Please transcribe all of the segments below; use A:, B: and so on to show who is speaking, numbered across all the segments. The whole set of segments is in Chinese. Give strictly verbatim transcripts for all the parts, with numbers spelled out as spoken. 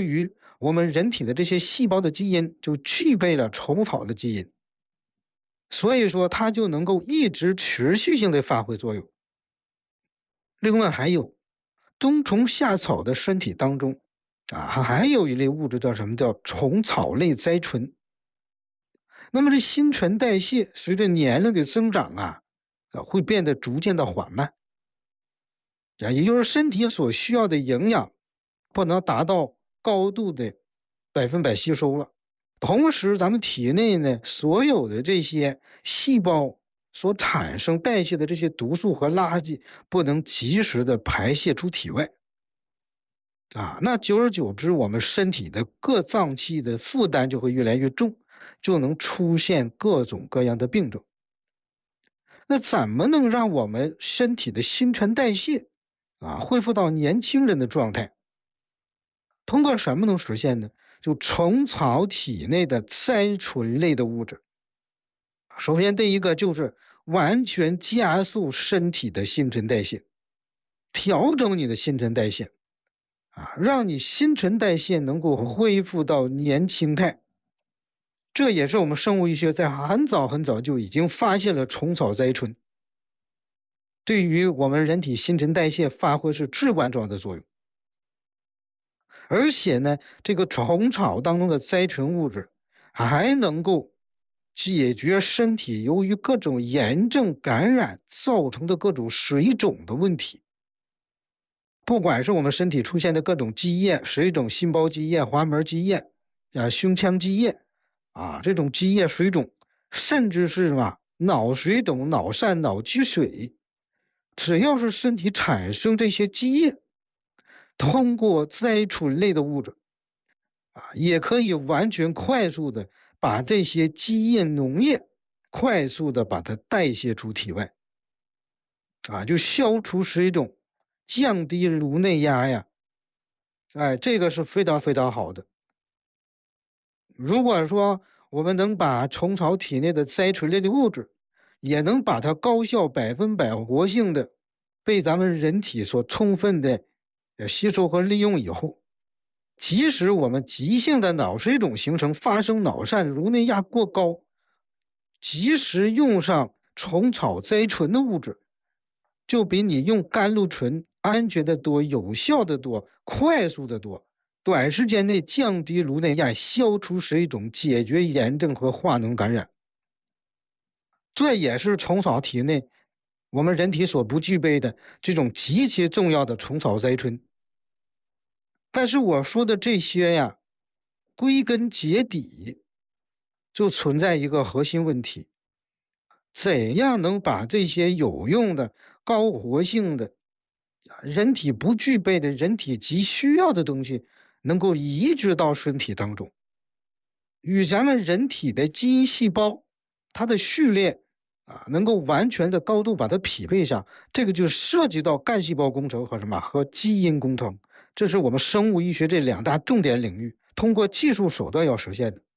A: 当于我们人体的这些细胞的基因就具备了虫草的基因，所以说它就能够一直持续性的发挥作用。另外还有冬虫夏草的身体当中啊，还有一类物质叫什么？叫虫草类甾醇。那么这新陈代谢随着年龄的增长啊，啊会变得逐渐的缓慢，啊，也就是身体所需要的营养不能达到高度的百分百吸收了。同时，咱们体内呢所有的这些细胞所产生代谢的这些毒素和垃圾，不能及时的排泄出体外。啊，那久而久之，我们身体的各脏器的负担就会越来越重，就能出现各种各样的病症。那怎么能让我们身体的新陈代谢啊恢复到年轻人的状态？通过什么能实现呢？就虫草体内的甾醇类的物质。首先，第一个就是完全加速身体的新陈代谢，调整你的新陈代谢。啊，让你新陈代谢能够恢复到年轻态，这也是我们生物医学在很早很早就已经发现了虫草甾醇，对于我们人体新陈代谢发挥是至关重要的作用。而且呢，这个虫草当中的甾醇物质还能够解决身体由于各种炎症感染造成的各种水肿的问题。不管是我们身体出现的各种积液，水肿、心包积液、滑膜积液、啊胸腔积液，啊这种积液水肿，甚至是嘛脑水肿、脑疝、脑积水，只要是身体产生这些积液，通过甾醇类的物质，啊也可以完全快速的把这些积液脓液快速的把它代谢出体外，啊就消除水肿。降低颅内压呀，哎，这个是非常非常好的。如果说我们能把虫草体内的甾醇类的物质，也能把它高效百分百活性的被咱们人体所充分的吸收和利用以后，即使我们急性的脑水肿形成发生脑疝、颅内压过高，及时用上虫草甾醇的物质，就比你用甘露醇安全的多，有效的多，快速的多，短时间内降低颅内压，消除水肿，解决炎症和化脓感染。这也是虫草体内我们人体所不具备的这种极其重要的虫草甾醇。但是我说的这些呀，归根结底就存在一个核心问题：怎样能把这些有用的、高活性的、人体不具备的、人体急需要的东西，能够移植到身体当中，与咱们人体的基因细胞它的序列啊，能够完全的高度把它匹配上，这个就涉及到干细胞工程和什么和基因工程，这是我们生物医学这两大重点领域，通过技术手段要实现的。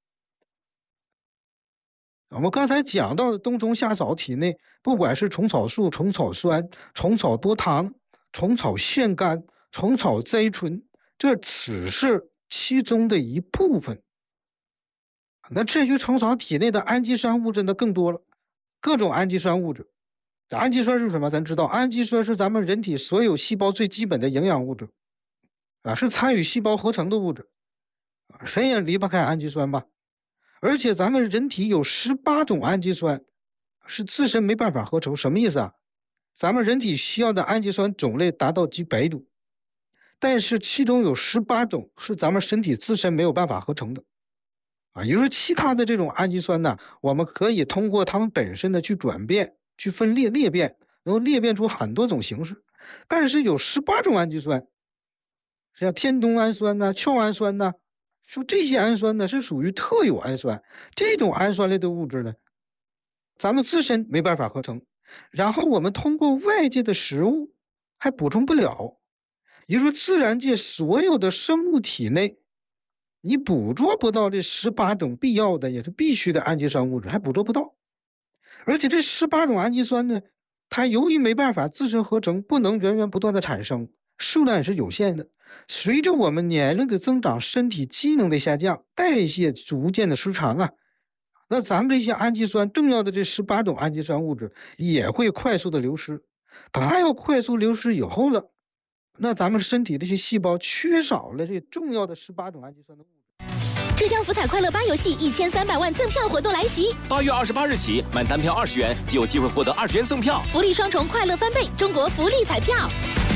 A: 我们刚才讲到的冬虫夏草体内，不管是虫草素、虫草酸、虫草多糖、虫草腺苷、虫草甾醇，这只是其中的一部分。那至于虫草体内的氨基酸物质呢，更多了，各种氨基酸物质。氨基酸是什么？咱知道，氨基酸是咱们人体所有细胞最基本的营养物质，啊，是参与细胞合成的物质，啊，谁也离不开氨基酸吧。而且咱们人体有十八种氨基酸是自身没办法合成，什么意思啊？咱们人体需要的氨基酸种类达到几百种，但是其中有十八种是咱们身体自身没有办法合成的，啊，也就是其他的这种氨基酸呢，我们可以通过它们本身的去转变、去分裂裂变，能够裂变出很多种形式，但是有十八种氨基酸，像天冬氨酸呐、鞘氨酸呐。说这些氨酸呢是属于特有氨酸，这种氨酸类的物质呢，咱们自身没办法合成，然后我们通过外界的食物还补充不了，也就是说自然界所有的生物体内，你捕捉不到这十八种必要的也是必须的氨基酸物质，还捕捉不到。而且这十八种氨基酸呢，它由于没办法自身合成，不能源源不断的产生， 数量是有限的。随着我们年龄的增长，身体机能的下降，代谢逐渐的失常啊，那咱们这些氨基酸，重要的这十八种氨基酸物质也会快速的流失。它要快速流失以后了，那咱们身体这些细胞缺少了这重要的十八种氨基酸的物质。
B: 浙江福彩快乐吧游戏一千三百万赠票活动来袭，
C: 八月二十八日起，满单票二十元就有机会获得二十元赠票，
B: 福利双重，快乐翻倍！中国福利彩票。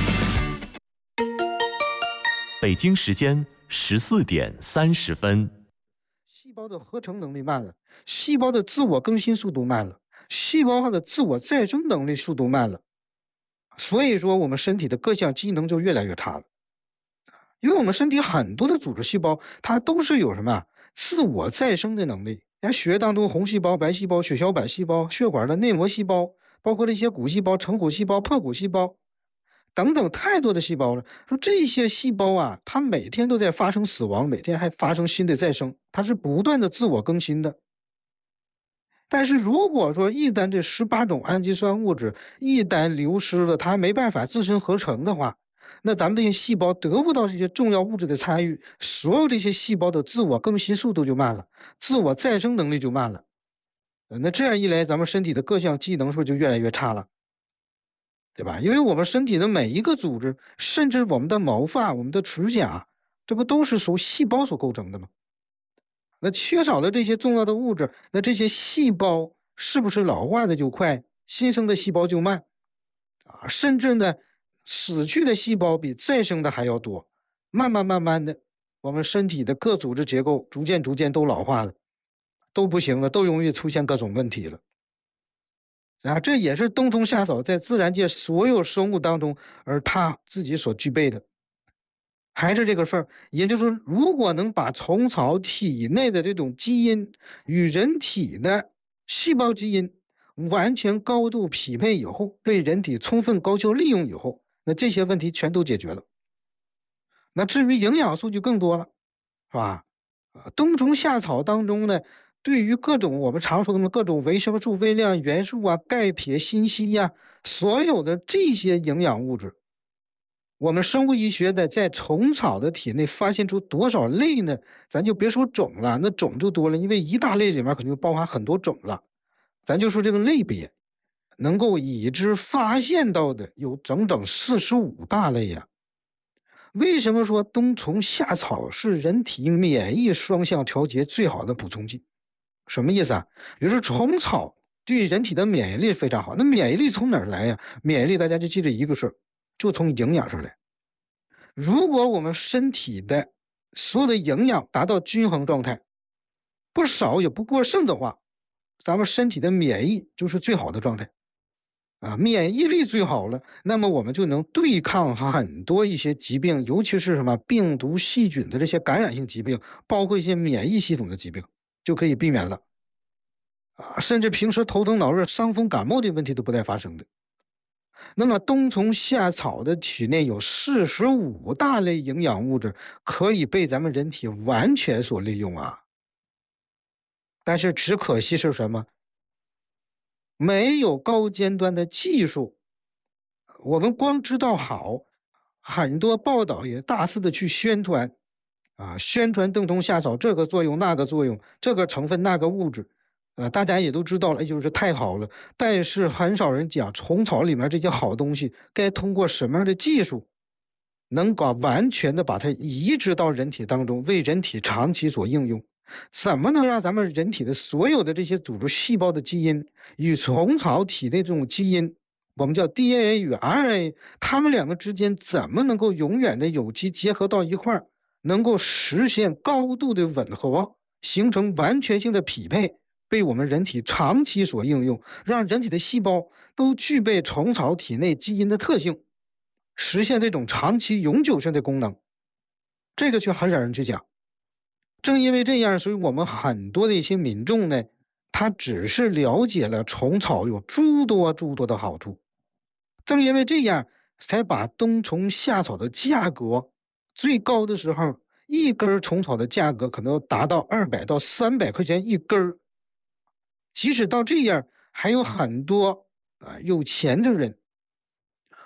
D: 北京时间十四点三十分。
A: 细胞的合成能力慢了，细胞的自我更新速度慢了，细胞它的自我再生能力速度慢了，所以说我们身体的各项机能就越来越差了。因为我们身体很多的组织细胞，它都是有什么自我再生的能力。像血液当中红细胞、白细胞、血小板细胞、血管的内膜细胞，包括这些骨细胞、成骨细胞、破骨细胞等等，太多的细胞了。说这些细胞啊，它每天都在发生死亡，每天还发生新的再生，它是不断的自我更新的。但是如果说一旦这十八种氨基酸物质一旦流失了，它没办法自身合成的话，那咱们这些细胞得不到这些重要物质的参与，所有这些细胞的自我更新速度就慢了，自我再生能力就慢了。那这样一来，咱们身体的各项机能是不是就越来越差了？对吧？因为我们身体的每一个组织，甚至我们的毛发、我们的指甲，这不都是由细胞所构成的吗？那缺少了这些重要的物质，那这些细胞是不是老化的就快，新生的细胞就慢啊？甚至呢，死去的细胞比再生的还要多。慢慢慢慢的，我们身体的各组织结构逐渐逐渐都老化了，都不行了，都容易出现各种问题了。啊，这也是冬虫夏草在自然界所有生物当中，而它自己所具备的。还是这个事儿，也就是说，如果能把虫草体内的这种基因与人体的细胞基因完全高度匹配以后，被人体充分高效利用以后，那这些问题全都解决了。那至于营养素就更多了，是吧？冬虫夏草当中呢，对于各种我们常说的各种维生素、微量元素啊、钙、铁、锌、硒呀，所有的这些营养物质，我们生物医学的在虫草的体内发现出多少类呢？咱就别说种了，那种就多了，因为一大类里面肯定包含很多种了。咱就说这个类别，能够已知发现到的有整整四十五大类呀。为什么说冬虫夏草是人体免疫双向调节最好的补充剂？什么意思啊？比如说虫草对人体的免疫力非常好，那免疫力从哪儿来呀？免疫力大家就记着一个事儿，就从营养上来。如果我们身体的所有的营养达到均衡状态，不少也不过剩的话，咱们身体的免疫就是最好的状态啊，免疫力最好了，那么我们就能对抗很多一些疾病，尤其是什么病毒、细菌的这些感染性疾病，包括一些免疫系统的疾病，就可以避免了啊，甚至平时头疼脑热、伤风感冒的问题都不再发生的。那么冬虫夏草的体内有四十五大类营养物质可以被咱们人体完全所利用啊。但是只可惜是什么？没有高尖端的技术。我们光知道好，很多报道也大肆的去宣传啊，宣传冬虫夏草这个作用那个作用，这个成分那个物质。呃，大家也都知道了，就是太好了，但是很少人讲虫草里面这些好东西该通过什么样的技术，能够完全的把它移植到人体当中，为人体长期所应用。怎么能让咱们人体的所有的这些组织细胞的基因与虫草体内这种基因，我们叫 D N A 与 R N A， 它们两个之间怎么能够永远的有机结合到一块儿，能够实现高度的吻合，形成完全性的匹配，被我们人体长期所应用，让人体的细胞都具备虫草体内基因的特性，实现这种长期永久性的功能，这个却很少人去讲。正因为这样，所以我们很多的一些民众呢，他只是了解了虫草有诸多诸多的好处。正因为这样，才把冬虫夏草的价格最高的时候，一根虫草的价格可能达到二百到三百块钱一根。即使到这样，还有很多啊有钱的人，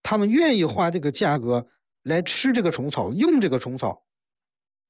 A: 他们愿意花这个价格来吃这个虫草，用这个虫草，